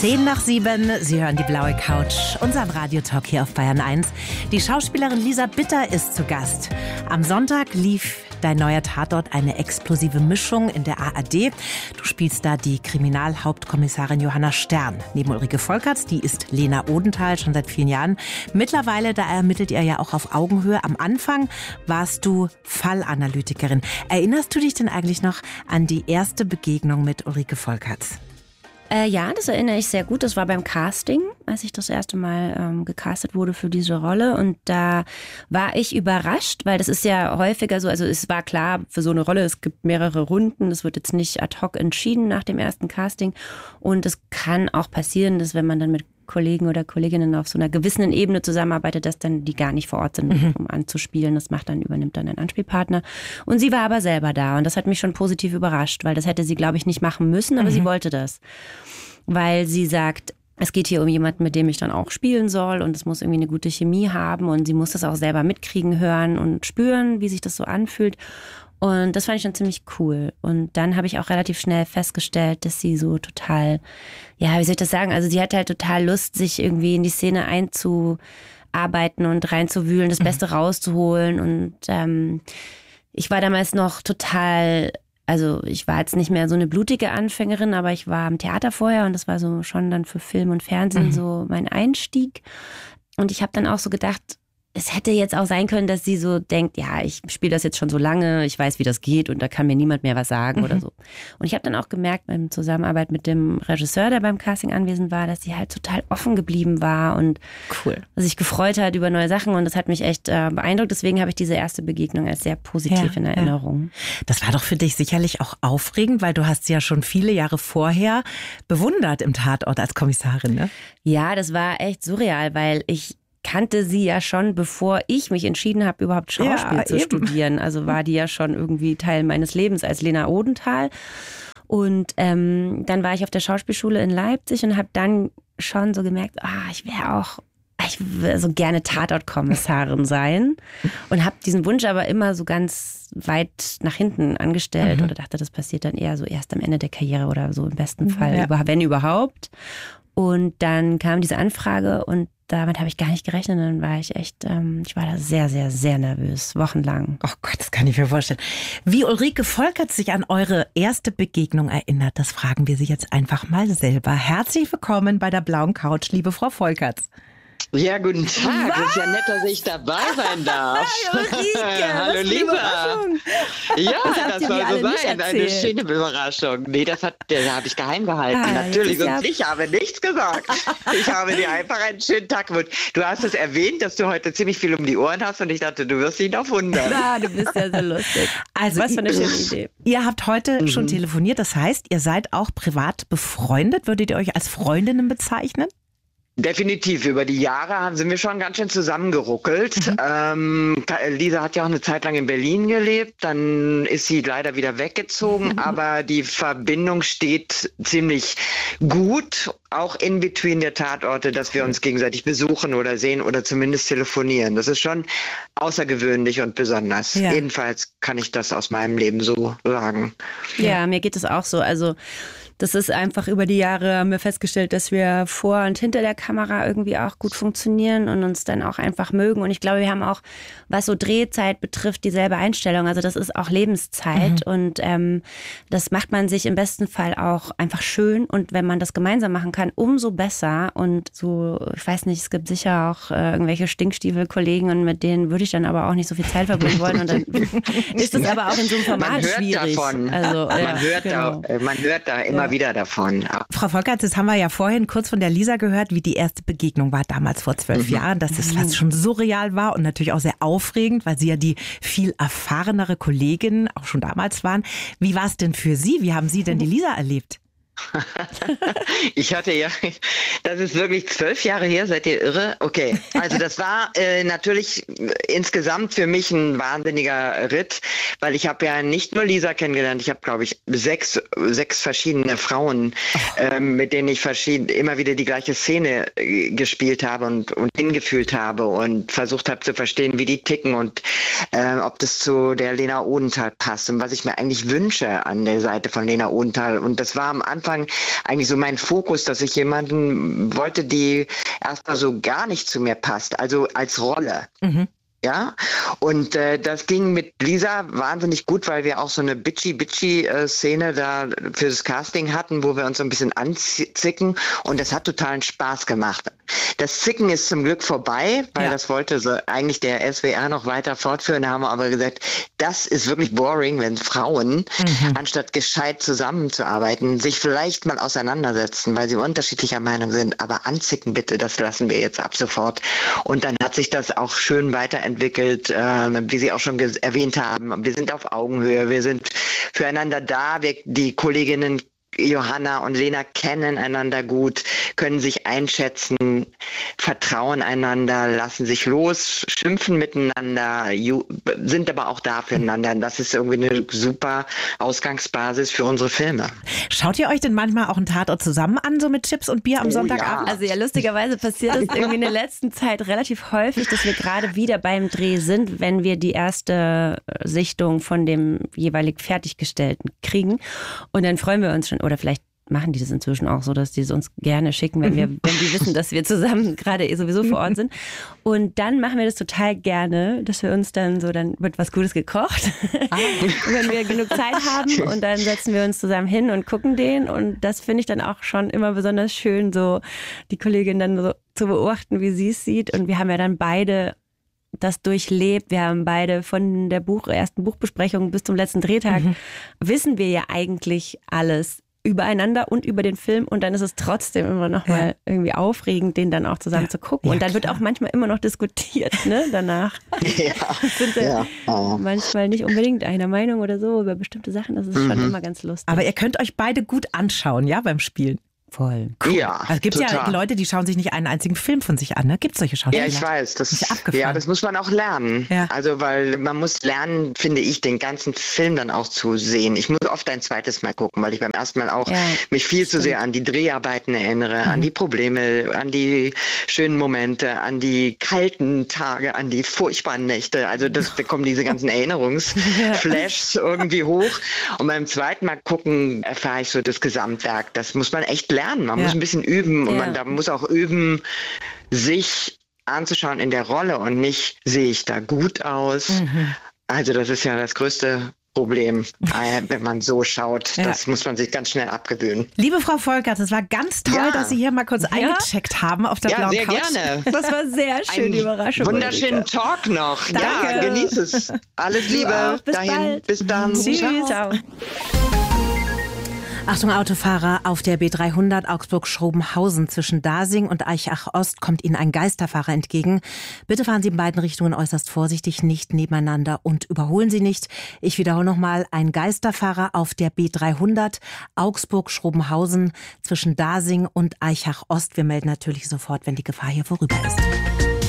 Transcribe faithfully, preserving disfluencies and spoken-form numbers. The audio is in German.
Zehn nach sieben, Sie hören die blaue Couch, unseren Radiotalk hier auf Bayern eins. Die Schauspielerin Lisa Bitter ist zu Gast. Am Sonntag lief dein neuer Tatort Eine explosive Mischung in der A R D. Du spielst da die Kriminalhauptkommissarin Johanna Stern. Neben Ulrike Volkerts, die ist Lena Odenthal schon seit vielen Jahren. Mittlerweile, da ermittelt ihr ja auch auf Augenhöhe. Am Anfang warst du Fallanalytikerin. Erinnerst du dich denn eigentlich noch an die erste Begegnung mit Ulrike Volkerts? Äh, ja, das erinnere ich sehr gut. Das war beim Casting, als ich das erste Mal ähm, gecastet wurde für diese Rolle. Und da war ich überrascht, weil das ist ja häufiger so, also es war klar, für so eine Rolle, es gibt mehrere Runden. Es wird jetzt nicht ad hoc entschieden nach dem ersten Casting. Und es kann auch passieren, dass wenn man dann mit Kollegen oder Kolleginnen auf so einer gewissen Ebene zusammenarbeitet, dass dann die gar nicht vor Ort sind, mhm. um anzuspielen. Das macht dann, übernimmt dann ein Anspielpartner. Und sie war aber selber da und das hat mich schon positiv überrascht, weil das hätte sie, glaube ich, nicht machen müssen, aber mhm. sie wollte das. Weil sie sagt, es geht hier um jemanden, mit dem ich dann auch spielen soll und es muss irgendwie eine gute Chemie haben und sie muss das auch selber mitkriegen, hören und spüren, wie sich das so anfühlt. Und das fand ich schon ziemlich cool. Und dann habe ich auch relativ schnell festgestellt, dass sie so total, ja, wie soll ich das sagen? Also sie hat halt total Lust, sich irgendwie in die Szene einzuarbeiten und reinzuwühlen, das Beste rauszuholen. Und ähm, ich war damals noch total, also ich war jetzt nicht mehr so eine blutige Anfängerin, aber ich war am Theater vorher und das war so schon dann für Film und Fernsehen mhm. so mein Einstieg. Und ich habe dann auch so gedacht, es hätte jetzt auch sein können, dass sie so denkt, ja, ich spiele das jetzt schon so lange, ich weiß, wie das geht und da kann mir niemand mehr was sagen mhm. oder so. Und ich habe dann auch gemerkt, in Zusammenarbeit mit dem Regisseur, der beim Casting anwesend war, dass sie halt total offen geblieben war und cool. sich gefreut hat über neue Sachen und das hat mich echt äh, beeindruckt. Deswegen habe ich diese erste Begegnung als sehr positiv ja, in Erinnerung. Ja. Das war doch für dich sicherlich auch aufregend, weil du hast sie ja schon viele Jahre vorher bewundert im Tatort als Kommissarin, ne? Ja, das war echt surreal, weil ich kannte sie ja schon, bevor ich mich entschieden habe, überhaupt Schauspiel ja, zu eben. studieren. Also war die ja schon irgendwie Teil meines Lebens als Lena Odenthal. Und ähm, dann war ich auf der Schauspielschule in Leipzig und habe dann schon so gemerkt, ah, ich wäre auch, ich würde so gerne Tatortkommissarin sein. Und habe diesen Wunsch aber immer so ganz weit nach hinten angestellt mhm. oder dachte, das passiert dann eher so erst am Ende der Karriere oder so im besten Fall, ja. wenn überhaupt. Und dann kam diese Anfrage und damit habe ich gar nicht gerechnet. Dann war ich echt, ähm, ich war da sehr, sehr, sehr nervös, wochenlang. Oh Gott, das kann ich mir vorstellen. Wie Ulrike Volkerts sich an eure erste Begegnung erinnert, das fragen wir sie jetzt einfach mal selber. Herzlich willkommen bei der blauen Couch, liebe Frau Volkerts. Ja, guten Tag. Was? Es ist ja nett, dass ich dabei sein darf. Ulrike, hallo, Lisa. Ja, das, das soll so sein. Eine schöne Überraschung. Nee, das, hat, das habe ich geheim gehalten. Ah, natürlich. Und ja. ich habe nichts gesagt. Ich habe dir einfach einen schönen Tag gewünscht. Du hast es erwähnt, dass du heute ziemlich viel um die Ohren hast und ich dachte, du wirst dich noch wundern. Na, du bist ja so lustig. Also, was für eine schöne Idee. Ihr habt heute mhm. schon telefoniert. Das heißt, ihr seid auch privat befreundet. Würdet ihr euch als Freundinnen bezeichnen? Definitiv. Über die Jahre sind wir schon ganz schön zusammengeruckelt. Mhm. Ähm, Lisa hat ja auch eine Zeit lang in Berlin gelebt, dann ist sie leider wieder weggezogen, mhm. aber die Verbindung steht ziemlich gut, auch in between der Tatorte, dass wir uns gegenseitig besuchen oder sehen oder zumindest telefonieren. Das ist schon außergewöhnlich und besonders. Ja. Jedenfalls kann ich das aus meinem Leben so sagen. Ja, mir geht es auch so. Also das ist einfach über die Jahre, haben wir festgestellt, dass wir vor und hinter der Kamera irgendwie auch gut funktionieren und uns dann auch einfach mögen. Und ich glaube, wir haben auch, was so Drehzeit betrifft, dieselbe Einstellung. Also das ist auch Lebenszeit mhm. und ähm, das macht man sich im besten Fall auch einfach schön. Und wenn man das gemeinsam machen kann, umso besser. Und so, ich weiß nicht, es gibt sicher auch äh, irgendwelche Stinkstiefel-Kollegen und mit denen würde ich dann aber auch nicht so viel Zeit verbringen wollen. Und dann ist es aber auch in so einem Format man hört schwierig. Davon. Also, man, ja, hört genau. da, man hört da immer wieder davon. Ja. Frau Volkerts, jetzt haben wir ja vorhin kurz von der Lisa gehört, wie die erste Begegnung war damals vor zwölf mhm. Jahren, dass es fast schon surreal war und natürlich auch sehr aufregend, weil Sie ja die viel erfahrenere Kollegin auch schon damals waren. Wie war es denn für Sie? Wie haben Sie denn die Lisa erlebt? Ich hatte ja, das ist wirklich zwölf Jahre her, seid ihr irre? Okay, also das war äh, natürlich insgesamt für mich ein wahnsinniger Ritt, weil ich habe ja nicht nur Lisa kennengelernt, ich habe glaube ich sechs, sechs verschiedene Frauen, ähm, mit denen ich verschieden, immer wieder die gleiche Szene äh, gespielt habe und, und hingefühlt habe und versucht habe zu verstehen, wie die ticken und äh, ob das zu der Lena Odenthal passt und was ich mir eigentlich wünsche an der Seite von Lena Odenthal. Und das war am Anfang Anfang eigentlich so mein Fokus, dass ich jemanden wollte, die erstmal so gar nicht zu mir passt, also als Rolle. Mhm. Ja, und äh, das ging mit Lisa wahnsinnig gut, weil wir auch so eine Bitchy-Bitchy-Szene da für das Casting hatten, wo wir uns so ein bisschen anzicken und das hat totalen Spaß gemacht. Das Zicken ist zum Glück vorbei, weil ja. das wollte so eigentlich der S W R noch weiter fortführen. Da haben wir aber gesagt, das ist wirklich boring, wenn Frauen, mhm. anstatt gescheit zusammenzuarbeiten, sich vielleicht mal auseinandersetzen, weil sie unterschiedlicher Meinung sind. Aber anzicken bitte, das lassen wir jetzt ab sofort. Und dann hat sich das auch schön weiterentwickelt, äh, wie Sie auch schon ge- erwähnt haben. Wir sind auf Augenhöhe, wir sind füreinander da. Wir, die Kolleginnen Johanna und Lena kennen einander gut, können sich einschätzen, vertrauen einander, lassen sich los, schimpfen miteinander, ju- sind aber auch da füreinander. Das ist irgendwie eine super Ausgangsbasis für unsere Filme. Schaut ihr euch denn manchmal auch einen Tatort zusammen an, so mit Chips und Bier am oh, Sonntagabend? Ja. Also ja, lustigerweise passiert es irgendwie in der letzten Zeit relativ häufig, dass wir gerade wieder beim Dreh sind, wenn wir die erste Sichtung von dem jeweilig Fertiggestellten kriegen. Und dann freuen wir uns schon, oder vielleicht machen die das inzwischen auch so, dass die es uns gerne schicken, wenn wir, wenn die wissen, dass wir zusammen gerade sowieso vor Ort sind. Und dann machen wir das total gerne, dass wir uns dann so, dann wird was Gutes gekocht, ah. wenn wir genug Zeit haben und dann setzen wir uns zusammen hin und gucken den und das finde ich dann auch schon immer besonders schön, so die Kollegin dann so zu beobachten, wie sie es sieht und wir haben ja dann beide das durchlebt. Wir haben beide von der Buch, ersten Buchbesprechung bis zum letzten Drehtag, mhm. wissen wir ja eigentlich alles übereinander und über den Film und dann ist es trotzdem immer noch mal ja. irgendwie aufregend, den dann auch zusammen ja. zu gucken. Und ja, dann klar. wird auch manchmal immer noch diskutiert, ne, danach. Ja. Sind ja oh. manchmal nicht unbedingt einer Meinung oder so über bestimmte Sachen. Das ist mhm. schon immer ganz lustig. Aber ihr könnt euch beide gut anschauen, ja, beim Spielen. Voll. Cool. Ja, also es gibt ja Leute, die schauen sich nicht einen einzigen Film von sich an. Ne? Gibt es solche Schauspieler? Ja, ich weiß. Das, das ist ja, das muss man auch lernen. Ja. Also, weil man muss lernen, finde ich, den ganzen Film dann auch zu sehen. Ich muss oft ein zweites Mal gucken, weil ich beim ersten Mal auch ja, mich viel zu sehr an die Dreharbeiten erinnere, mhm. an die Probleme, an die schönen Momente, an die kalten Tage, an die furchtbaren Nächte. Also das bekommen diese ganzen Erinnerungsflashs irgendwie hoch. Und beim zweiten Mal gucken erfahre ich so das Gesamtwerk. Das muss man echt lernen. Man ja. muss ein bisschen üben und ja. man da muss auch üben, sich anzuschauen in der Rolle und nicht, sehe ich da gut aus? Mhm. Also das ist ja das größte Problem, wenn man so schaut. Ja. Das muss man sich ganz schnell abgewöhnen. Liebe Frau Volkert, es war ganz toll, ja. dass Sie hier mal kurz ja. eingecheckt haben auf der ja, blauen sehr Couch. Gerne. Das war sehr schön, die Überraschung. Wunderschönen Talk noch. Danke. Ja, genieß es. Alles Liebe. Bis dahin. Bald. Bis dann. Tschüss. Ciao. Ciao. Achtung Autofahrer, auf der B dreihundert Augsburg-Schrobenhausen zwischen Dasing und Aichach-Ost kommt Ihnen ein Geisterfahrer entgegen. Bitte fahren Sie in beiden Richtungen äußerst vorsichtig, nicht nebeneinander und überholen Sie nicht. Ich wiederhole nochmal, ein Geisterfahrer auf der B dreihundert Augsburg-Schrobenhausen zwischen Dasing und Aichach-Ost. Wir melden natürlich sofort, wenn die Gefahr hier vorüber ist.